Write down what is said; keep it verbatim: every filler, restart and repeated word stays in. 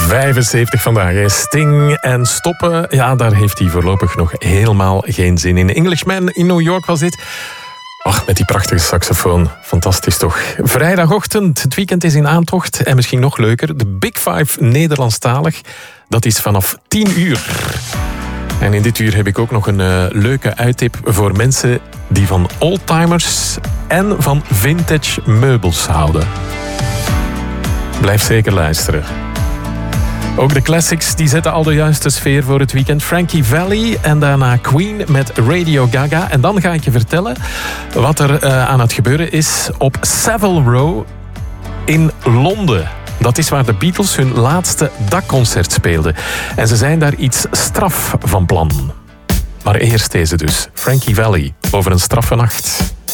vijfenzeventig vandaag. Hè. Sting en stoppen, ja, daar heeft hij voorlopig nog helemaal geen zin in. Englishman in New York was dit. Ach, met die prachtige saxofoon. Fantastisch toch. Vrijdagochtend, het weekend is in aantocht. En misschien nog leuker, de Big Five Nederlandstalig. Dat is vanaf tien uur. En in dit uur heb ik ook nog een uh, leuke uittip voor mensen die van oldtimers en van vintage meubels houden. Blijf zeker luisteren. Ook de classics die zetten al de juiste sfeer voor het weekend. Frankie Valli en daarna Queen met Radio Gaga. En dan ga ik je vertellen wat er uh, aan het gebeuren is op Savile Row in Londen. Dat is waar de Beatles hun laatste dakconcert speelden. En ze zijn daar iets straf van plan. Maar eerst deze dus. Frankie Valli over een straffe nacht.